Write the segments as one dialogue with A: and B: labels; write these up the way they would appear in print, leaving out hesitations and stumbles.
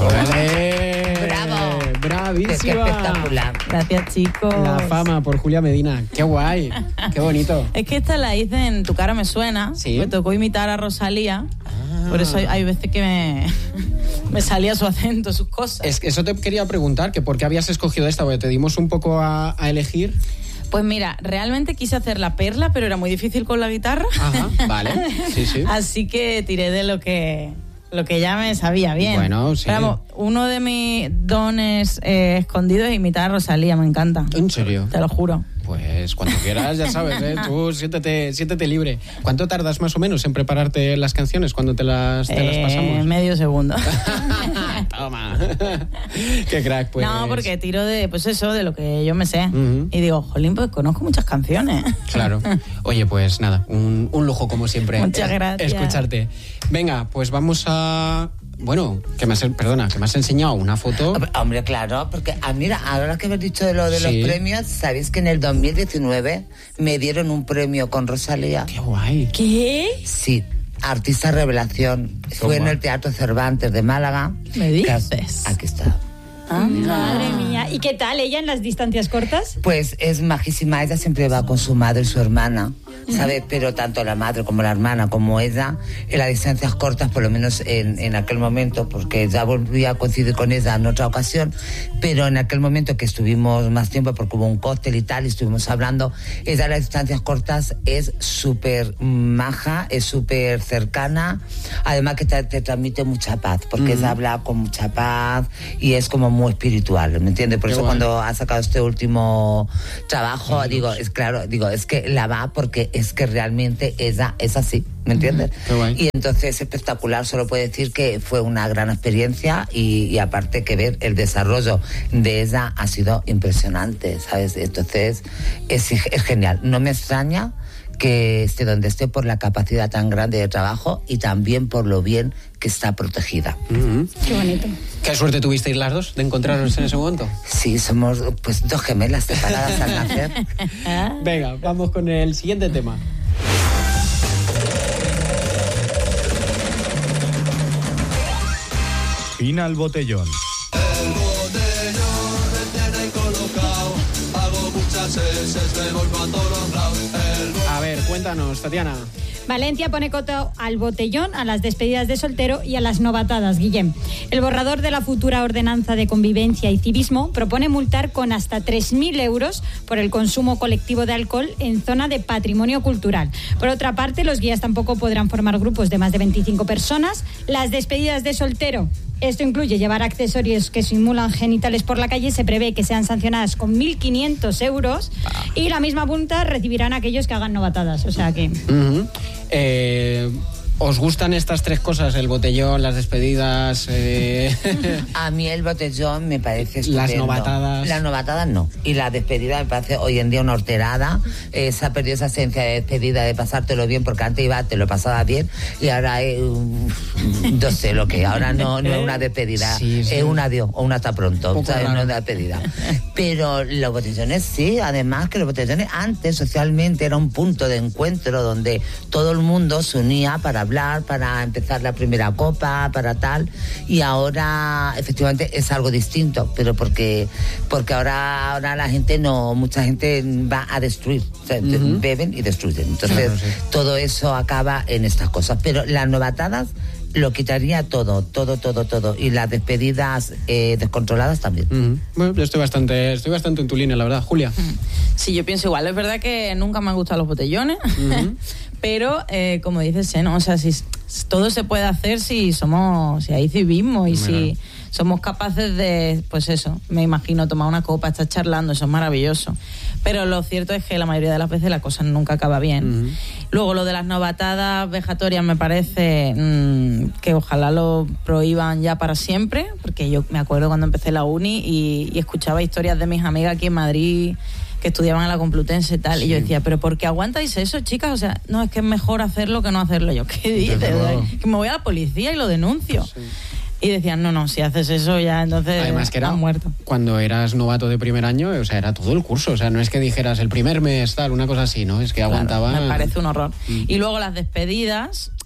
A: ¡Ole!
B: ¡Bravo!
A: ¡Bravísima!
B: ¡Qué espectacular!
C: Gracias, chicos.
A: La fama por Julia Medina. ¡Qué guay! ¡Qué bonito!
C: Es que esta la hice en Tu cara me suena.
A: Sí.
C: Me tocó imitar a Rosalía. Por eso hay veces que me salía su acento, sus cosas.
A: Es que eso te quería preguntar, que por qué habías escogido esta, porque te dimos un poco a elegir.
C: Pues mira, realmente quise hacer La Perla, pero era muy difícil con la guitarra.
A: Ajá, vale. Sí, sí.
C: Así que tiré de lo que ya me sabía bien.
A: Bueno, sí.
C: Pero vamos, uno de mis dones escondidos es imitar a Rosalía, me encanta.
A: ¿En serio?
C: Te lo juro.
A: Pues cuando quieras, ya sabes, ¿eh? Tú siéntete libre. ¿Cuánto tardas más o menos en prepararte las canciones cuando te las pasamos?
C: Medio segundo.
A: Toma. Qué crack, pues.
C: No, porque tiro de lo que yo me sé.
A: Uh-huh.
C: Y digo, jolín, pues conozco muchas canciones.
A: Claro. Oye, pues nada, un lujo como siempre.
C: Muchas gracias.
A: Escucharte. Venga, pues vamos a... Bueno, que me has enseñado una foto.
B: Hombre, claro, porque mira, ahora que habéis dicho de lo de los premios, ¿sabéis que en el 2019 me dieron un premio con Rosalía?
A: ¡Qué guay!
C: ¿Qué?
B: Sí, Artista Revelación. Fue en el Teatro Cervantes de Málaga.
C: ¿Me dices?
B: Aquí está.
D: Madre mía. ¿Y qué tal ella en las distancias cortas?
B: Pues es majísima, ella siempre va con su madre y su hermana, ¿sabes? Pero tanto la madre como la hermana como ella, en las distancias cortas, por lo menos en aquel momento, porque ya volví a coincidir con ella en otra ocasión, pero en aquel momento que estuvimos más tiempo, porque hubo un cóctel y tal, y estuvimos hablando, ella en las distancias cortas es súper maja, es súper cercana, además que te transmite mucha paz, porque ella habla con mucha paz y es como muy espiritual, ¿me entiendes? Por eso cuando ha sacado este último trabajo, es que la va porque es que realmente ella es así, ¿me entiendes? Y entonces es espectacular, solo puedo decir que fue una gran experiencia y aparte que ver el desarrollo de ella ha sido impresionante, ¿sabes? Entonces es genial, no me extraña que esté donde esté por la capacidad tan grande de trabajo y también por lo bien que está protegida.
D: Qué bonito.
A: ¿Qué suerte tuvisteis las dos de encontraros en ese momento?
B: Sí, somos pues dos gemelas separadas al nacer.
A: Venga, vamos con el siguiente tema.
E: Fina al botellón.
F: El botellón me tiene colocado, hago muchas heces, me voy para todos lados.
A: A ver, cuéntanos, Tatiana.
D: Valencia pone coto al botellón, a las despedidas de soltero y a las novatadas, Guillem. El borrador de la futura ordenanza de convivencia y civismo propone multar con hasta 3.000 euros por el consumo colectivo de alcohol en zona de patrimonio cultural. Por otra parte, los guías tampoco podrán formar grupos de más de 25 personas. Las despedidas de soltero, esto incluye llevar accesorios que simulan genitales por la calle, se prevé que sean sancionadas con 1.500 euros y la misma multa recibirán aquellos que hagan novatadas. O sea que...
A: ¿Os gustan estas tres cosas? El botellón, las despedidas...
B: A mí el botellón me parece estupendo.
A: Las novatadas...
B: Las novatadas no. Y la despedida me parece hoy en día una horterada. Se ha perdido esa esencia de despedida, de pasártelo bien, porque antes te lo pasaba bien y ahora es... no sé lo que. Ahora no es una despedida. Sí. Es un adiós o un hasta pronto. No es una despedida. Pero los botellones sí. Además que los botellones antes socialmente era un punto de encuentro donde todo el mundo se unía para hablar, para empezar la primera copa, para tal, y ahora efectivamente es algo distinto, pero porque ahora la gente mucha gente va a destruir, o sea, beben y destruyen, entonces todo eso acaba en estas cosas, pero las novatadas lo quitaría todo, y las despedidas descontroladas también.
A: Bueno, yo estoy bastante en tu línea, la verdad. Julia.
C: Sí, yo pienso igual, es verdad que nunca me han gustado los botellones, pero como dices, ¿no? O sea, si todo se puede hacer si hay civismo y si somos capaces de, pues eso, me imagino tomar una copa, estar charlando, eso es maravilloso. Pero lo cierto es que la mayoría de las veces la cosa nunca acaba bien. Luego lo de las novatadas vejatorias me parece que ojalá lo prohíban ya para siempre, porque yo me acuerdo cuando empecé la uni y escuchaba historias de mis amigas aquí en Madrid que estudiaban en la Complutense y tal, y yo decía, ¿pero por qué aguantáis eso, chicas? O sea, no, es que es mejor hacerlo que no hacerlo. Yo, ¿qué dices? Que me voy a la policía y lo denuncio. Y decían, no, si haces eso ya, entonces
A: además que era
C: muerto.
A: Cuando eras novato de primer año, o sea, era todo el curso, o sea, no es que dijeras el primer mes tal, una cosa así, ¿no? Es que aguantaba...
C: Me parece un horror. Y luego las despedidas,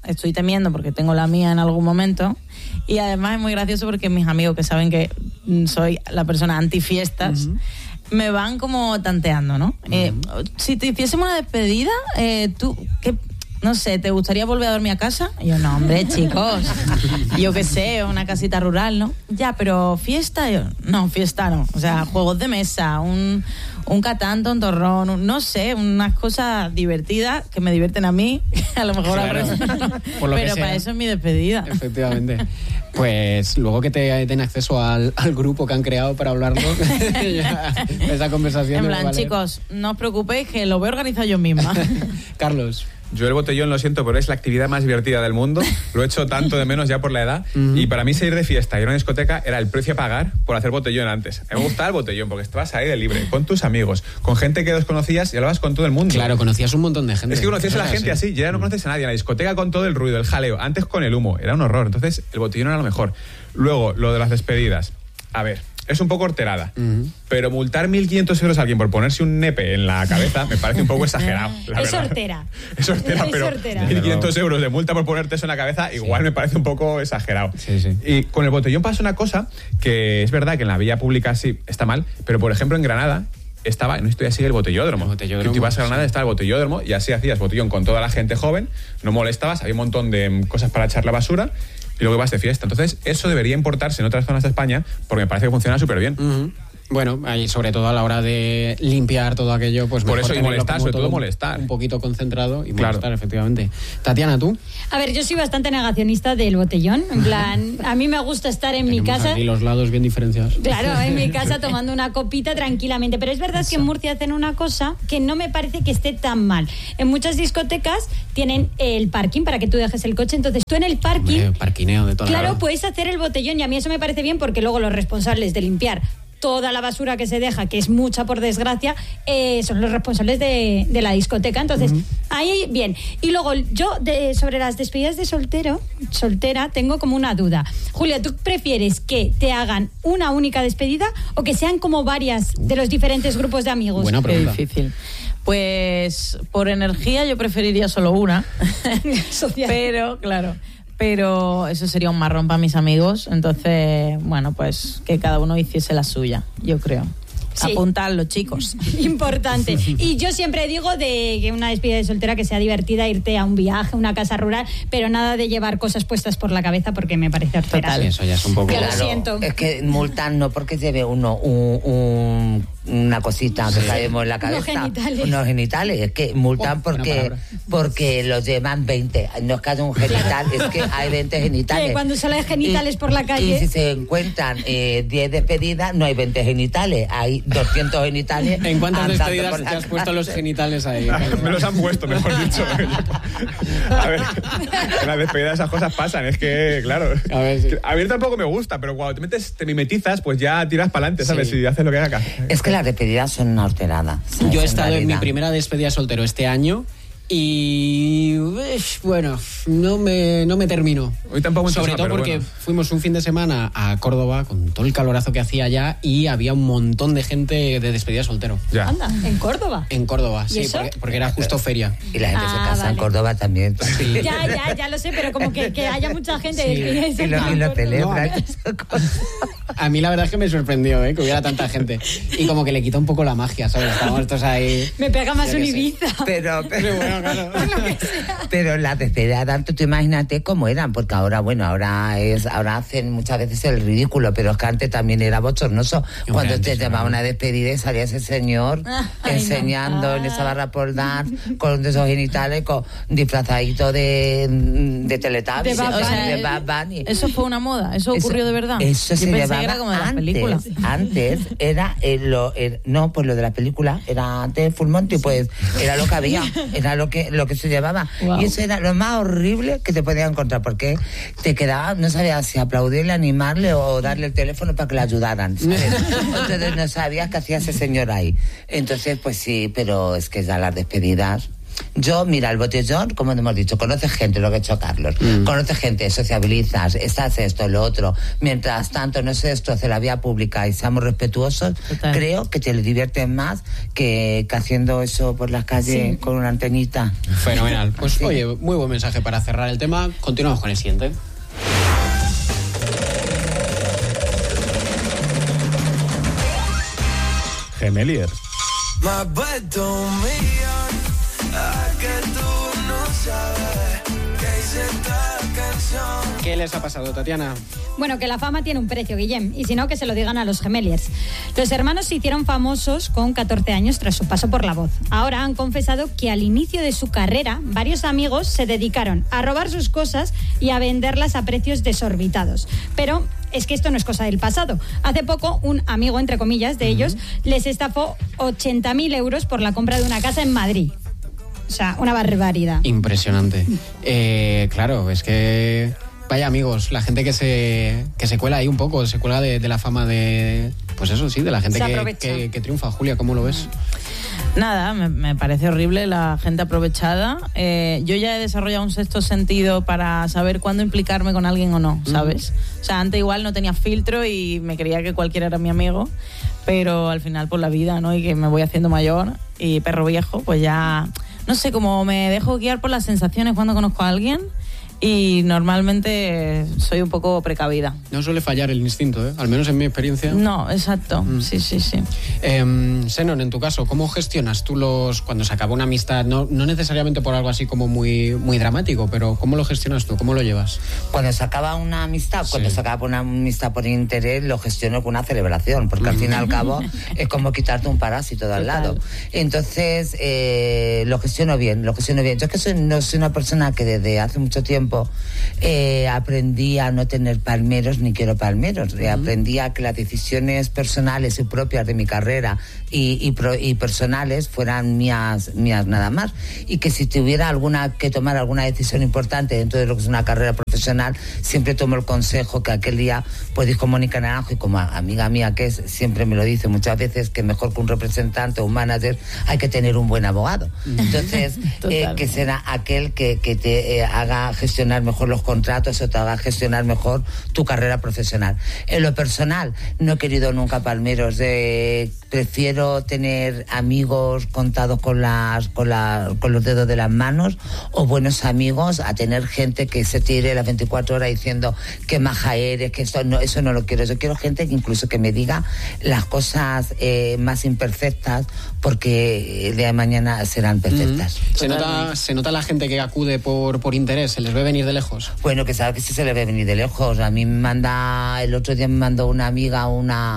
C: estoy temiendo porque tengo la mía en algún momento. Y además es muy gracioso porque mis amigos que saben que soy la persona anti-fiestas, me van como tanteando, ¿no? Si te hiciésemos una despedida, tú, ¿qué? No sé, ¿te gustaría volver a dormir a casa? Y yo, no, hombre, chicos, yo qué sé, una casita rural, ¿no? Ya, pero fiesta, yo, no, fiesta no. O sea, juegos de mesa, un Catán, tontorrón, no sé, unas cosas divertidas que me divierten a mí, a lo mejor
A: claro,
C: a pero para eso es mi despedida.
A: Efectivamente. Pues luego que te den acceso al grupo que han creado para hablarlo, esa conversación.
C: En plan, chicos, no os preocupéis que lo voy a organizar yo misma.
A: Carlos.
E: Yo el botellón, lo siento, pero es la actividad más divertida del mundo. Lo he hecho tanto de menos ya por la edad. Y para mí salir de fiesta y ir a una discoteca era el precio a pagar por hacer botellón antes. A mí me gustaba el botellón porque estabas ahí de libre, con tus amigos, con gente que desconocías y hablabas con todo el mundo.
A: Claro, conocías un montón de gente.
E: Es que conocías a la gente así, ya no conoces a nadie. En la discoteca con todo el ruido, el jaleo, antes con el humo, era un horror. Entonces el botellón era lo mejor. Luego, lo de las despedidas. A ver, es un poco horterada, pero multar 1.500 euros a alguien por ponerse un nepe en la cabeza me parece un poco exagerado.
D: Es hortera.
E: Es hortera, pero
D: hortera.
E: 1.500 euros de multa por ponerte eso en la cabeza igual me parece un poco exagerado.
A: Sí, sí.
E: Y con el botellón pasa una cosa que es verdad que en la vía pública sí está mal, pero por ejemplo en Granada estaba, no estoy así, el botellódromo. Que tú ibas a Granada, estaba el botellódromo y así hacías botellón con toda la gente joven, no molestabas, había un montón de cosas para echar la basura y luego ibas de fiesta. Entonces eso debería importarse en otras zonas de España porque me parece que funciona súper bien.
A: Bueno, ahí sobre todo a la hora de limpiar todo aquello, pues
E: por
A: mejor
E: eso y molestar, sobre todo molestar.
A: Un poquito concentrado y molestar, efectivamente. Tatiana, ¿tú?
D: A ver, yo soy bastante negacionista del botellón. En plan, a mí me gusta estar en mi casa.
A: Aquí los lados bien diferenciados.
D: Claro, en mi casa tomando una copita tranquilamente. Pero es verdad que en Murcia hacen una cosa que no me parece que esté tan mal. En muchas discotecas tienen el parking para que tú dejes el coche. Entonces tú en el parking...
A: Parquineo de toda la
D: Claro, puedes hacer el botellón y a mí eso me parece bien porque luego los responsables de limpiar toda la basura que se deja, que es mucha por desgracia, son los responsables de la discoteca. Entonces, ahí bien. Y luego yo sobre las despedidas de soltera, tengo como una duda. Julia, ¿tú prefieres que te hagan una única despedida o que sean como varias de los diferentes grupos de amigos?
A: Buena pregunta.
C: Qué difícil. Pues por energía yo preferiría solo una. Pero eso sería un marrón para mis amigos. Entonces, bueno, pues que cada uno hiciese la suya, yo creo. Sí. Apuntarlo, chicos.
D: Importante. Y yo siempre digo de que una despedida de soltera que sea divertida, irte a un viaje, a una casa rural, pero nada de llevar cosas puestas por la cabeza porque me parece hortera.
A: Sí, eso ya es un poco...
B: Claro,
D: lo siento.
B: Es que multan no porque lleve uno una cosita que sabemos en la cabeza. Unos genitales. Es que multan porque los llevan 20. No es que haya un genital, es que hay 20 genitales.
D: Cuando solo hay genitales por la calle...
B: Y si se encuentran 10 despedidas, no hay 20 genitales. Hay 200 genitales.
A: ¿En cuántas despedidas te has puesto los genitales ahí?
E: Me los han puesto, mejor dicho. A ver, en la despedida esas cosas pasan, es que, claro.
A: A ver, sí.
E: A mí tampoco me gusta, pero cuando te mimetizas, pues ya tiras para adelante, ¿sabes?
A: Sí.
E: Si haces lo que haga.
B: Es que las despedidas son una horterada.
A: Yo he estado en mi primera despedida soltero este año y bueno, no me terminó.
E: Hoy tampoco
A: sobre todo porque fuimos un fin de semana a Córdoba con todo el calorazo que hacía allá y había un montón de gente de despedida soltero.
E: Ya.
D: Anda, ¿en Córdoba?
A: En Córdoba, sí, porque era justo feria.
B: Y la gente se casa en Córdoba también.
A: Sí.
D: Ya lo sé, pero como que haya mucha gente
A: Sí.
D: de
B: Y lo celebran.
A: A mí la verdad es que me sorprendió, que hubiera tanta gente. Y como que le quita un poco la magia, ¿sabes? Estábamos todos ahí...
D: Me pega más
A: Yo
D: un
A: qué sé.
D: Ibiza.
B: Pero
A: Bueno, claro.
B: Pero las despedidas de antes, tú imagínate cómo eran, porque ahora hacen muchas veces el ridículo, pero es que antes también era bochornoso. Cuando te llamaba una despedida y salía ese señor enseñando en esa barra por dar, con esos genitales, con disfrazadito de Teletubbies, de Bad Bunny.
C: Eso fue una moda, eso ocurrió de verdad.
B: Eso se
C: Yo pensé
B: llevaba
C: que era como de las películas.
B: Antes era pues lo de las películas era antes Full Monty, pues era lo que había, era lo que se llevaba.
C: Wow.
B: Y eso era lo más horrible que te podías encontrar, porque te quedaba, no sabías si aplaudirle, animarle o darle el teléfono para que le ayudaran, ¿sabes? Entonces no sabías qué hacía ese señor ahí. Entonces, pues sí, pero es que ya las despedidas... Yo, mira, el botellón, como hemos dicho, conoces gente, lo que ha hecho Carlos, conoces gente, sociabilizas, estás esto, lo otro. Mientras tanto no se destroce la vía pública y seamos respetuosos, creo que te diviertes más que haciendo eso por las calles con una antenita.
A: Fenomenal. Pues oye, muy buen mensaje para cerrar el tema. Continuamos con el siguiente.
E: Gemeliers.
A: ¿Qué les ha pasado, Tatiana?
D: Bueno, que la fama tiene un precio, Guillem, y si no, que se lo digan a los Gemeliers. Los hermanos se hicieron famosos con 14 años tras su paso por La Voz. Ahora han confesado que al inicio de su carrera, varios amigos se dedicaron a robar sus cosas y a venderlas a precios desorbitados. Pero es que esto no es cosa del pasado. Hace poco, un amigo, entre comillas, de ellos, les estafó 80.000 euros por la compra de una casa en Madrid. O sea, una barbaridad.
A: Impresionante. Claro, es que... Vaya amigos, la gente que se cuela ahí un poco, se cuela de la fama de... Pues eso sí, de la gente que triunfa. Julia, ¿cómo lo ves?
C: Nada, me parece horrible la gente aprovechada. Yo ya he desarrollado un sexto sentido para saber cuándo implicarme con alguien o no, ¿sabes? O sea, antes igual no tenía filtro y me creía que cualquiera era mi amigo, pero al final por la vida, ¿no? Y que me voy haciendo mayor y perro viejo, pues ya... No sé, como me dejo guiar por las sensaciones cuando conozco a alguien... Y normalmente soy un poco precavida.
A: No suele fallar el instinto, ¿eh? Al menos en mi experiencia.
C: No, exacto. Sí.
A: Senon, en tu caso, ¿cómo gestionas tú cuando se acaba una amistad? No necesariamente por algo así como muy, muy dramático, pero ¿cómo lo gestionas tú? ¿Cómo lo llevas?
B: Cuando se acaba una amistad, cuando se acaba una amistad por interés, lo gestiono con una celebración, porque al fin y al cabo es como quitarte un parásito de al lado. Entonces, lo gestiono bien. Yo es que no soy una persona que desde hace mucho tiempo aprendí a no tener palmeros ni quiero palmeros. Aprendí a que las decisiones personales y propias de mi carrera y personales fueran mías nada más, y que si tuviera que tomar alguna decisión importante dentro de lo que es una carrera profesional, siempre tomo el consejo que aquel día pues dijo Mónica Naranjo, y como amiga mía que es, siempre me lo dice muchas veces, que mejor que un representante o un manager hay que tener un buen abogado. Entonces que será aquel que te haga gestionar mejor los contratos o te haga gestionar mejor tu carrera profesional. En lo personal, no he querido nunca palmeros. Prefiero tener amigos contados con los dedos de las manos, o buenos amigos, a tener gente que se tire las 24 horas diciendo que maja eres, que eso no lo quiero. Yo quiero gente que incluso que me diga las cosas más imperfectas, porque el día de mañana serán perfectas.
A: Se nota la gente que acude por interés, se les ve venir de lejos.
B: Bueno, que sabe que sí se le ve venir de lejos. A mí el otro día me mandó una amiga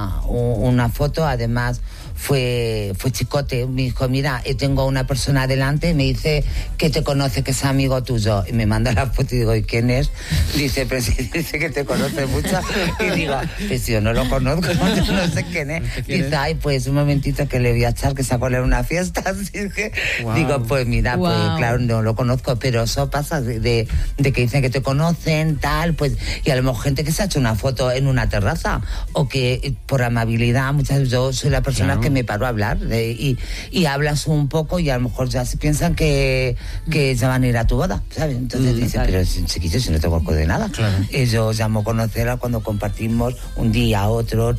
B: una foto, además fue chicote. Me dijo, mira, tengo una persona delante, me dice que te conoce, que es amigo tuyo, y me manda la foto y digo, ¿y quién es? Dice, pero si dice que te conoce mucho. Y digo, pues yo no lo conozco, yo no sé quién es. Dice, ay, pues un momentito que le voy a echar, que sacó a una fiesta. Así que digo, pues mira, pues claro, no lo conozco, pero eso pasa de que dicen que te conocen, tal, pues, y a lo mejor gente que se ha hecho una foto en una terraza, o que por amabilidad, muchas veces yo soy la persona que me paro a hablar y hablas un poco y a lo mejor ya se piensan que ya van a ir a tu boda, ¿sabes? Entonces dice, pero chiquillo, si no te conozco de nada. Yo llamo a conocerla cuando compartimos un día, otro,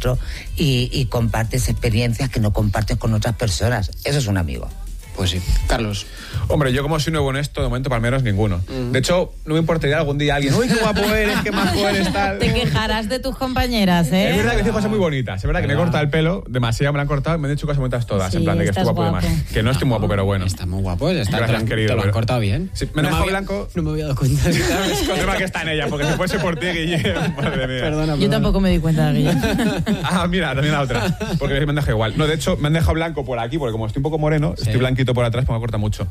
B: y compartes experiencias que no compartes con otras personas. Eso es un amigo.
A: Pues sí. Carlos.
E: Hombre, yo como soy nuevo en esto, de momento palmeros ninguno. De hecho, no me importaría algún día alguien, uy, qué guapo eres, qué majo eres, tal.
C: Te quejarás de tus compañeras, ¿eh?
E: Es verdad que dice cosas muy bonitas. Es verdad que me he cortado el pelo, demasiado me lo han cortado, y me han dicho cosas bonitas todas, en plan de que estoy guapo y demás. Que no estoy guapo, pero bueno.
A: Está muy guapo,
E: Gracias, querido.
A: Te lo han cortado bien.
E: Sí, me dejado blanco.
A: No me había dado cuenta.
E: El tema que está en ella, porque si fuese por ti, Guillem, madre mía.
A: Perdona.
C: Yo tampoco me di cuenta, Guillem.
E: Mira, también la otra. Porque me han dejado igual. No, de hecho, me han dejado blanco por aquí, porque como estoy un poco moreno, estoy blanquito por atrás, pues me corta mucho.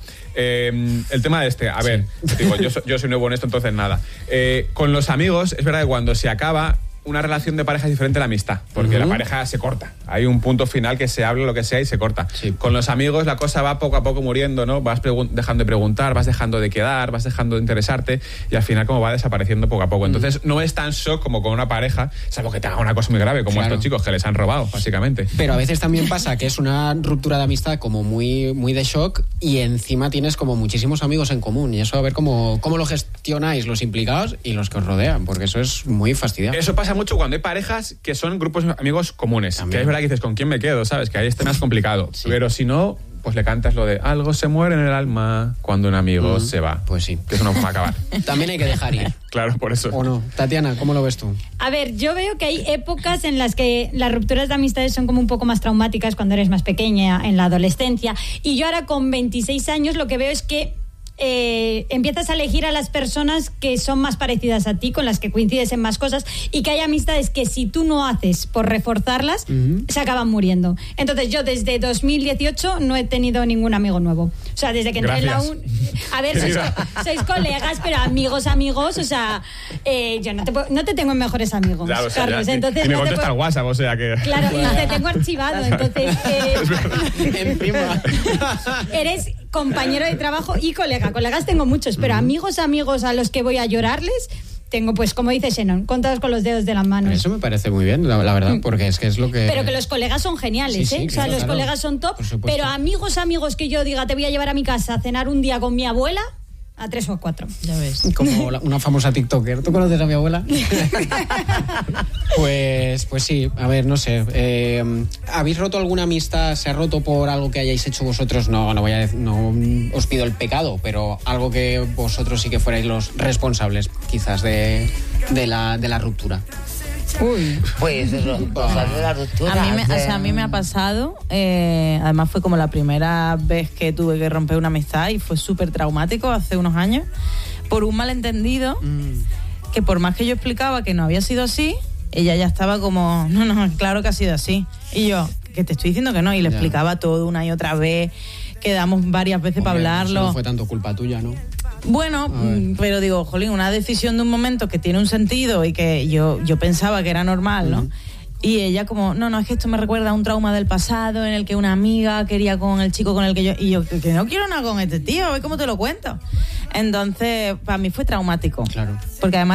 E: El tema de a ver, digo, yo soy nuevo en esto, entonces nada. Con los amigos, es verdad que cuando se acaba una relación de pareja es diferente a la amistad, porque la pareja se corta. Hay un punto final que se habla lo que sea y se corta. Sí. Con los amigos la cosa va poco a poco muriendo, ¿no? Vas dejando de preguntar, vas dejando de quedar, vas dejando de interesarte, y al final como va desapareciendo poco a poco. Entonces no es tan shock como con una pareja, salvo que te haga una cosa muy grave, como estos chicos que les han robado, básicamente.
A: Pero a veces también pasa que es una ruptura de amistad como muy, muy de shock, y encima tienes como muchísimos amigos en común, y eso a ver cómo lo gestionáis los implicados y los que os rodean, porque eso es muy fastidiado.
E: Eso pasa mucho cuando hay parejas que son grupos de amigos comunes. También. Que es verdad que dices, ¿con quién me quedo? ¿Sabes? Que ahí es más complicado. Sí. Pero si no, pues le cantas lo de algo se muere en el alma cuando un amigo se va.
A: Pues sí.
E: Que eso no va a acabar.
A: También hay que dejar ir.
E: Claro, por eso.
A: ¿O no? Tatiana, ¿cómo lo ves tú?
D: A ver, yo veo que hay épocas en las que las rupturas de amistades son como un poco más traumáticas cuando eres más pequeña, en la adolescencia. Y yo ahora con 26 años lo que veo es que empiezas a elegir a las personas que son más parecidas a ti, con las que coincides en más cosas, y que hay amistades que si tú no haces por reforzarlas, se acaban muriendo. Entonces yo desde 2018 no he tenido ningún amigo nuevo. O sea, desde que entré en la a ver, sois colegas, pero amigos, o sea, yo no te tengo en mejores amigos, claro, o sea, Carlos. Entonces,
E: y me contesta el WhatsApp, o sea que...
D: Claro, y te tengo archivado, entonces...
A: Encima.
D: Eres compañero de trabajo y colegas tengo muchos, pero amigos a los que voy a llorarles tengo, pues como dice Xenon, contados con los dedos de las manos.
A: Eso me parece muy bien, la verdad, porque es que es lo que...
D: Pero que los colegas son geniales,
A: sí,
D: o sea, los colegas son top, pero amigos que yo diga te voy a llevar a mi casa a cenar un día con mi abuela, a 3 o 4.
C: Ya ves.
A: Como una famosa TikToker. ¿Tú conoces a mi abuela? Pues sí, a ver, no sé. ¿Habéis roto alguna amistad? ¿Se ha roto por algo que hayáis hecho vosotros? No os pido el pecado, pero algo que vosotros sí que fuerais los responsables, quizás, de la ruptura.
B: Uy, pues eso, cosas de la ruptura.
C: A mí me ha pasado, además fue como la primera vez que tuve que romper una amistad y fue súper traumático hace unos años, por un malentendido, que por más que yo explicaba que no había sido así, ella ya estaba como, no, claro que ha sido así. Y yo, que te estoy diciendo que no, y le explicaba todo una y otra vez, quedamos varias veces para hablarlo.
A: Eso no fue tanto culpa tuya, ¿no?
C: Bueno, pero digo, jolín, una decisión de un momento que tiene un sentido y que yo pensaba que era normal, ¿no? Y ella como, no, es que esto me recuerda a un trauma del pasado en el que una amiga quería con el chico con el que yo... Y yo, que no quiero nada con este tío, a ver cómo te lo cuento. Entonces, para mí fue traumático.
A: Claro.
C: Porque además